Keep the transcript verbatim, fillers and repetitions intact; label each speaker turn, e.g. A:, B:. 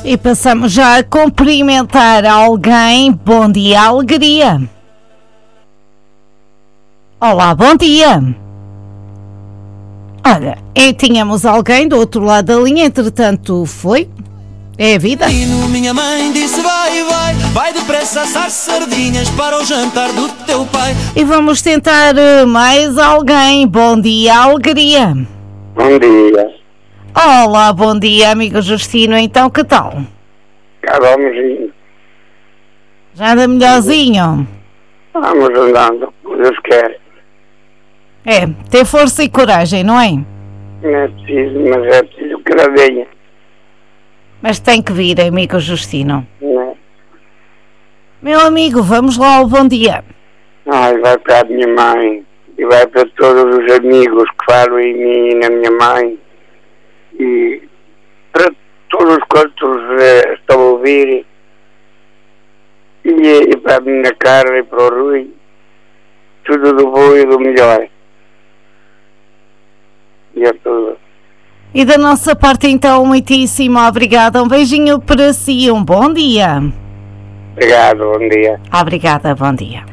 A: E passamos já a cumprimentar alguém. Bom dia, alegria. Olá, bom dia. Olha, e tínhamos alguém do outro lado da linha, entretanto foi. É a vida.
B: Minha mãe disse vai, vai, vai depressa assar sardinhas para o jantar do teu pai.
A: E vamos tentar mais alguém. Bom dia, alegria.
C: Bom dia.
A: Olá, bom dia, amigo Justino. Então, que tal?
C: Cá vamos indo.
A: Já anda melhorzinho?
C: Vamos andando, Deus quer.
A: É, ter força e coragem, não é?
C: Não é preciso, mas é preciso que ela venha.
A: Mas tem que vir, amigo Justino.
C: Não é?
A: Meu amigo, vamos lá ao bom dia.
C: Ai, vai para a minha mãe. E vai para todos os amigos que falam em mim e na minha mãe. E para todos quantos eh, estão a ouvir. E, e para a minha Carla e para o Rui. Tudo do bom e do melhor. E é tudo.
A: E da nossa parte, então, muitíssimo obrigada. Um beijinho para si, um bom dia.
C: Obrigado, bom dia.
A: Obrigada, bom dia.